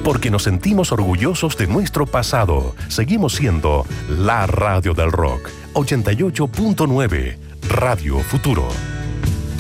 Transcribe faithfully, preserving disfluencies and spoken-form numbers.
Porque nos sentimos orgullosos de nuestro pasado. Seguimos siendo la radio del rock. ochenta y ocho punto nueve, Radio Futuro.